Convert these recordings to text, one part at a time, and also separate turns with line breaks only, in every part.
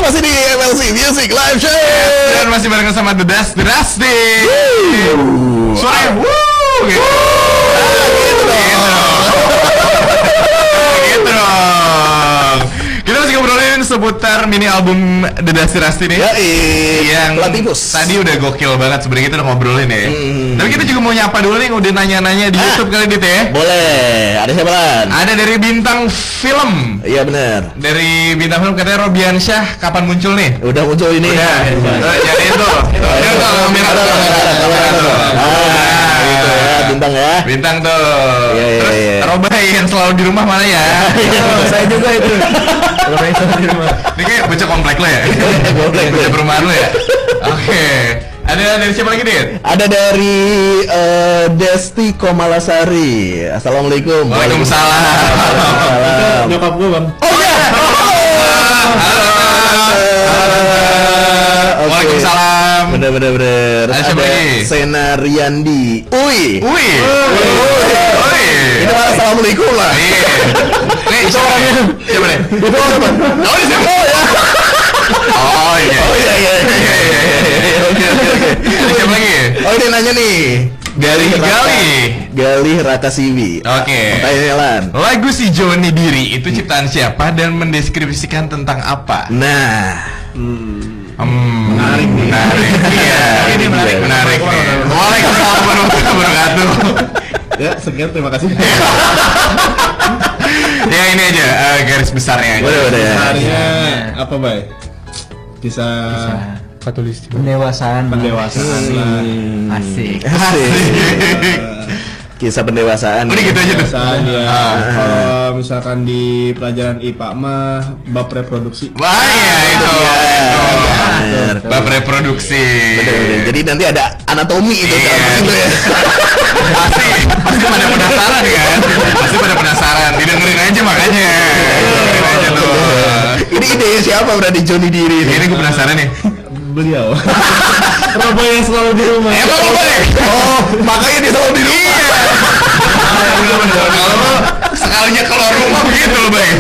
masih di MLC Music Live Show.
Dan masih bareng sama The Dusty. Suara gitu. Gitu dong. Kita masih ngobrolin seputar mini album The Dusty nih. Yang
Platypus.
Tadi udah gokil banget sebenarnya, kita udah ngobrolin ya. Tapi kita juga mau nyapa dulu nih, udah nanya-nanya di YouTube kali Dit ya.
Boleh. Ada siapa Lan?
Ada dari Bintang Film.
Iya benar.
Dari Bintang Film katanya Robiansyah kapan muncul nih?
Udah muncul ini.
Udah. Jadi itu. Itu kamera tuh.
Gitu ya, Bintang ya.
Bintang tuh. Terus
Iya.
Robai yang selalu di rumah mana ya?
Saya juga itu. Robai selalu di rumah.
Ini kayak bocah komplek lo ya? Bocah perumahan lo ya? Oke. Ada dari siapa lagi, Dit?
Ada dari Desti Komalasari. Assalamualaikum.
Waalaikumsalam.
Waalaikumsalam.
Nyokap gue bang.
Oh iya.
Waalaikumsalam.
Bener.
Ada siapa lagi?
Sena Riyandi. Ui. Ini mah assalamualaikum lah.
Nih, itu orangnya. Siapa nih?
Itu orang apa?
Oh, ini siapa? Oh iya. Oke. Siapa lagi?
Oh ini nanya nih. Galih Rakasiwi.
Oke.
Pertanyaannya Lan.
Lagu Si Joni Diri itu ciptaan siapa dan mendeskripsikan tentang apa?
Nah.
Menarik. Iya, ini menarik. Waalaikumsalam warahmatullahi wabarakatuh.
Ya sekian, terima kasih.
Ya ini aja garis besarnya aja.
Boleh ya.
Sebenarnya apa bay? Kisah
pendewasaan
lah.
asik.
Kisah pendewasaan.
Udah gitu aja tuh.
Kisah ya. Kalau misalkan di pelajaran IPA mah bab reproduksi.
Wah ya itu.
Bener.
Bab reproduksi.
Bener. Jadi nanti ada anatomi itu
Iya.
itu ya.
Pasti pada penasaran kan? Pasti pada penasaran. Didengerin aja makanya. Dengerin aja tuh.
Ini ide siapa berarti Joni Diri ini?
Ini gue penasaran nih.
Beliau. Robo yang selalu di rumah.
Emang lo boleh?
Oh, makanya dia selalu di rumah.
Kalau lo sekalinya keluar rumah begitu lo Bay.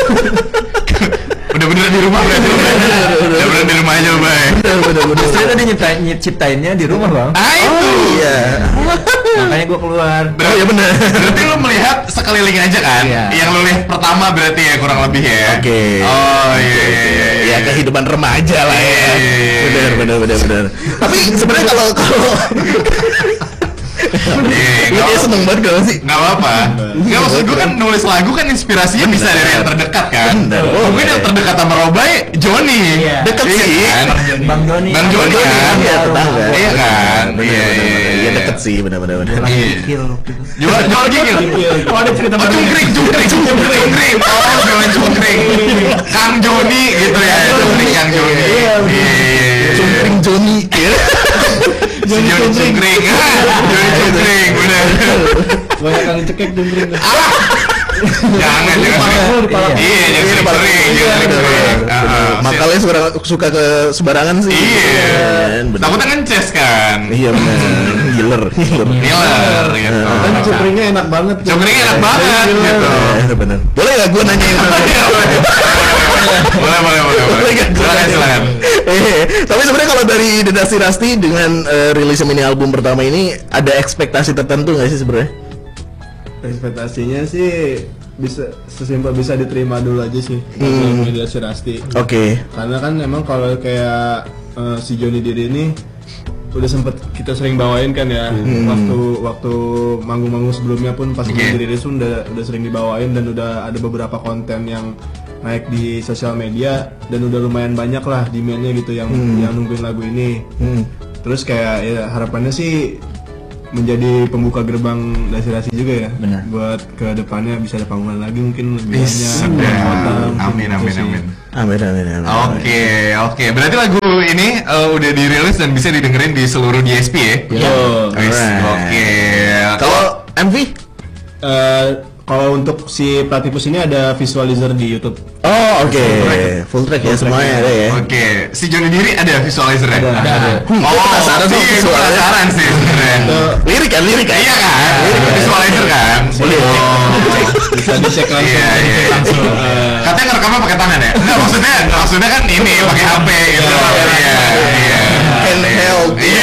Udah bener di rumah berarti lo Bay. Udah bener di rumah aja lo Bay.
Bener.
Saya tadi nyiptainnya di rumah bang.
Ah itu.
Iya.
Makanya gue keluar.
Oh iya benar.
Berarti lo melihat sekeliling aja kan?
Iya.
Yang lo lihat pertama berarti ya kurang lebih ya.
Oke.
Oh iya.
Ya kehidupan remaja lah ya. Bener. Tapi sebenarnya kalau dia seneng banget kalau sih.
Nggak apa-apa. Nggak, maksud gue kan nulis lagu kan inspirasinya bisa dari yang terdekat kan. Mungkin yang terdekat sama Robai, Joni.
Iya.
Deket sih.
Kan?
Bang Joni.
Bang Joni kan.
Iya, tetangga.
Iya kan.
Iya, deket sih, benar.
Iya.
Kill.
Jual gigil.
Oh ada cerita
Oh, cungkring. Oh, jualan cungkring. Kang Joni gitu ya. Cungkring Kang Joni. Iya.
Cungkring Joni.
Joni cungkring. Joni cungkring. Bener.
banyak kali cekek jungkring.
Jangan. Iya, jangan sering.
Makalnya suka ke sembarangan sih.
Iya. Takutnya ngeces kan.
Iya benar. Giler gitu.
Kan cungkringnya enak banget.
Cungkringnya enak banget gitu.
Benar. Boleh nggak gue nanya yang
Boleh. Silakan.
Tapi sebenarnya kalau dari The Dusty dengan rilis mini album pertama ini ada ekspektasi tertentu nggak sih sebenarnya?
Ekspektasinya sih bisa sesimpel bisa diterima dulu aja sih media Rasti.
Oke.
Karena kan emang kalau kayak si Joni Diri ini udah sempet kita sering bawain kan ya waktu manggung-manggung sebelumnya pun pas dirilis pun udah sering dibawain dan udah ada beberapa konten yang naik di sosial media dan udah lumayan banyak lah demand-nya gitu yang nungguin lagu ini. Terus kayak ya harapannya sih menjadi pembuka gerbang Dasi juga ya.
Benar.
Buat ke depannya bisa ada panggungan lagi mungkin lebih
Yes,
banyak.
amin.
Amin.
Oke. Berarti lagu ini udah dirilis dan bisa didengerin di seluruh DSP ya?
Yo.
Oke.
Kalau MV?
kalau untuk si Platypus ini ada visualizer di YouTube.
Oh oke, full track ya semuanya ada ya.
Oke, si Johnny Diri ada visualizer ya?
Ada.
Oh,
penasaran
sih,
sama
gue
visualnya.
penasaran sih sebenarnya.
Lirik kan?
Iya kan? Visualizer kan?
Boleh.
Bisa dicek langsung.
Iya. Katanya ngerekamnya pakai tangan ya? Enggak, maksudnya kan ini pakai HP gitu. Iya.
Handheld.
Iya.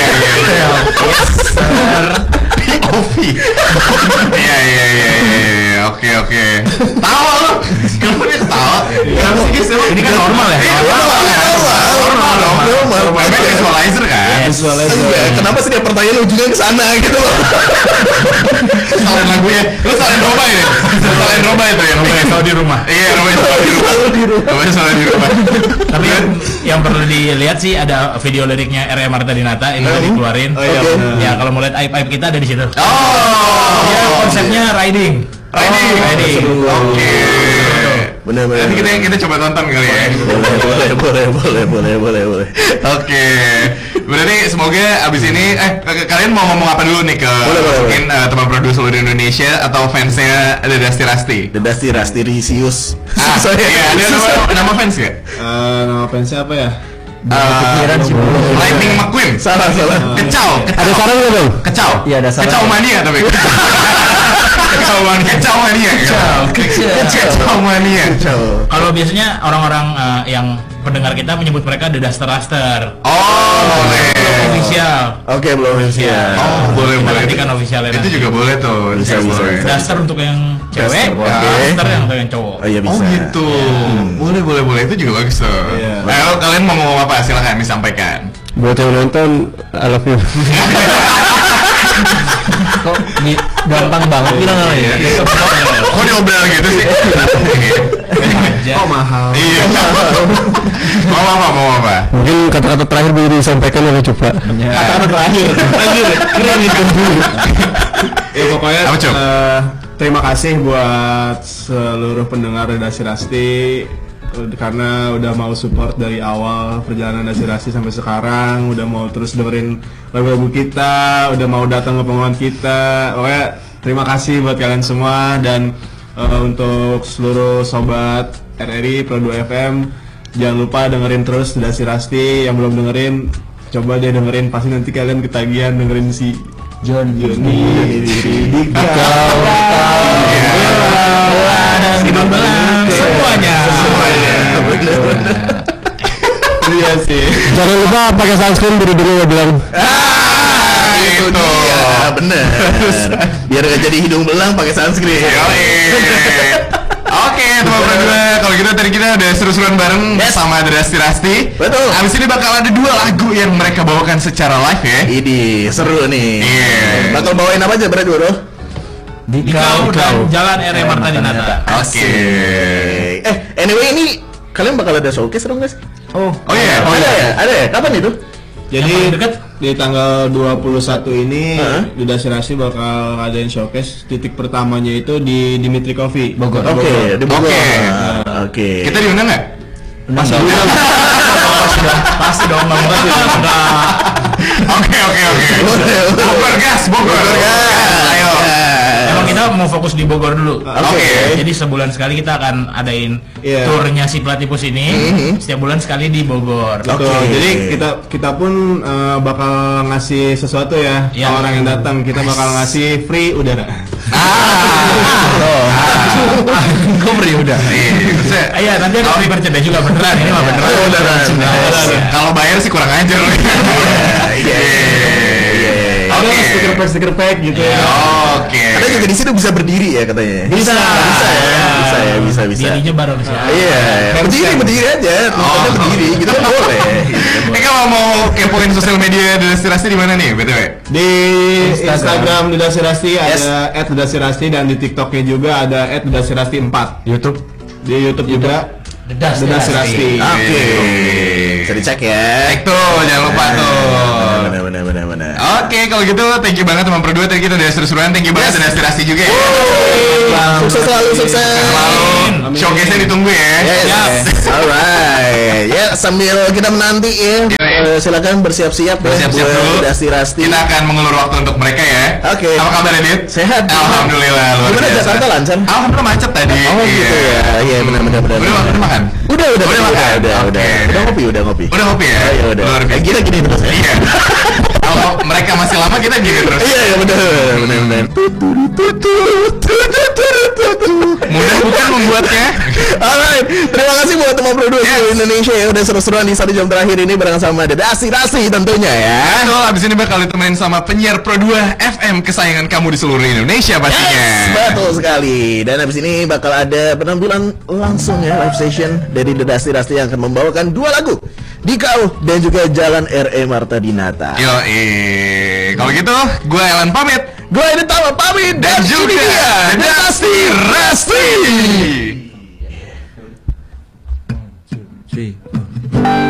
Ovi. Iya. Oke. Tawa lo. Kenapa dia ketawa? Kenapa sih guys? Ini kan normal ya? Normal dong. Namanya visualizer kan?
Visualizer.
Iya, kenapa sih dia pertanyaan ujungnya ke sana gitu loh?
Salin lagunya. Lu salin Roba ya? Salin Roba itu ya?
Kalau di rumah.
Iya, Roba salin di rumah. Roba salin di rumah.
Tapi yang perlu dilihat sih ada video liriknya R.E. Marta Dinata ini udah dikeluarin.
Oh iya. benar.
Ya kalau mau lihat aib-aib kita ada di situ.
Oh.
Ya konsepnya riding.
Riding. Oke.
Bener.
Nanti kita coba tonton kali ya.
Boleh.
Oke. Berarti semoga abis ini kalian mau ngomong apa dulu nih ke
Boleh.
mungkin teman produser seluruh Indonesia atau fansnya The Dusty Rusty?
The Dusty Rusty Risius.
Iya, ada nama fans ya?
Nama fansnya apa ya?
Kepikiran sih belum.
Lightning McQueen.
Salah.
Kecau.
Ada saran nggak bang?
Kecau.
Iya, ada saran.
Kecau mania tapi. Kecau mania. Kecau mania.
Kalau biasanya orang-orang yang pendengar kita menyebut mereka The Duster Raster.
Oh, boleh.
Official.
Oke, belum ya.
Oh, boleh.
Nantikan officialnya
Itu
nanti.
juga boleh tuh.
Bisa.
Duster untuk yang cewek,
Oke.
Raster yang untuk yang cowok.
Oh iya bisa.
Oh gitu. Boleh. Itu juga bagus tuh.
Iya.
Ayo, kalian mau ngomong apa? Silahkan disampaikan.
Buat yang nonton, I love you.
Kok gampang banget bilang apa ya?
Kok diobrol gitu sih?
Oh mahal.
Iya. Mau apa?
Mungkin kata-kata terakhir boleh disampaikan oleh Coba.
Kata-kata terakhir. Keren itu. Ya pokoknya
Apa, Cok?
terima kasih buat seluruh pendengar Dasi Rasti karena udah mau support dari awal perjalanan Dasi Rasti sampai sekarang, udah mau terus dengerin lagu-lagu kita, udah mau datang ke pengumuman kita. Pokoknya terima kasih buat kalian semua dan untuk seluruh sobat RRI Pro 2 FM jangan lupa dengerin terus Dasi Rasti. Yang belum dengerin coba deh dengerin, pasti nanti kalian ketagihan dengerin si Johnny
Semuanya.
Iya sih.
Jangan lupa pakai sunscreen dulu ya bilang.
Itu dia, bener. Biar gak jadi hidung belang pakai sunscreen.
Oke, teman berdua. Kalau gitu tadi kita udah seru-seruan bareng sama The Dusty Rusty.
Betul.
Abis ini bakal ada 2 lagu yang mereka bawakan secara live ya.
Ini seru nih.
Iya.
Bakal bawain apa aja berarti bro?
Dikau dan Jalan R.E. Marta Dinata.
Oke.
Anyway ini kalian bakal ada showcase dong guys?
Oh iya.
Ada ya? Kapan itu?
Jadi
Yang paling dekat?
di tanggal 21 ini
Heeh.
di Dasi Rasti bakal ngadain showcase. Titik pertamanya itu di Dimitri Coffee
Bogor.
Oke, di Bogor.
Oke.
Oke.
Kita diundang nggak?
Pasti dong bang.
Oke. Bogor gas. Ayo.
Emang kita mau fokus di Bogor dulu.
Oke.
Jadi sebulan sekali kita akan adain
Iya.
turnya si Platypus ini. Setiap bulan sekali di Bogor.
Betul.
Oke.
Jadi kita pun bakal ngasih sesuatu ya ke
Iya.
orang yang datang. Kita bakal ngasih free udara.
Gue beri udah. Iya nanti ada free merchandise juga beneran. Ini mah beneran.
Kalau bayar sih kurang ajar.
Ada stiker pack gitu ya.
Oke.
Ada juga di sini bisa berdiri ya katanya. Bisa ya.
Dirinya baru di sini.
Iya, berdiri aja. Tulisannya berdiri, gitu kan boleh.
Kalau mau kepoin sosial media Dusty Rusty di mana nih, BTW?
Di Instagram di Dasi Rasti ada @dasirasti dan di TikToknya juga ada @dasirasti 4.
YouTube.
Di YouTube juga
The Dusty
Dasi Rasti.
Oke. Bisa dicek ya.
Cek tuh, jangan lupa tuh.
Benar.
Oke, kalau gitu thank you banget teman berdua. Tadi kita udah seru-seruan. Thank you banget Dusty Rusty juga ya.
Sukses selalu, sukses.
Selalu showcase-nya ditunggu ya.
Yes. Alright. Ya, sambil kita menanti ya, silakan bersiap-siap ya
Siap-siap
buat
dulu.
Dasti Rasti.
Kita akan mengulur waktu untuk mereka ya.
Oke.
Apa kabar Dit?
Sehat.
Alhamdulillah luar
Gimana
biasa.
Jakarta lancar?
Alhamdulillah macet tadi.
Oh gitu ya. Iya benar.
Udah makan?
Udah
makan?
udah.
Oke.
Udah ngopi.
Udah kopi ya?
Oh, iya udah.
Luar biasa.
Kita gini terus ya.
Iya. Kalau mereka masih lama kita gini terus.
Iya benar.
Mudah bukan membuatnya.
Alright, terima kasih buat teman produksi Indonesia ya udah seru-seruan di 1 jam terakhir ini bareng sama Dasti Rasti tentunya ya.
Betul, abis ini bakal ditemenin sama penyiar Pro 2 FM kesayangan kamu di seluruh Indonesia pastinya.
Yes, betul sekali. Dan habis ini bakal ada penampilan langsung ya, live session dari Dasti Rasti yang akan membawakan 2 lagu, Dikau dan juga Jalan R.E. Marta Dinata.
Yo, kalau gitu, gue Elan pamit.
Gue ini Tama pamit
Dan juga Dasti Rasti.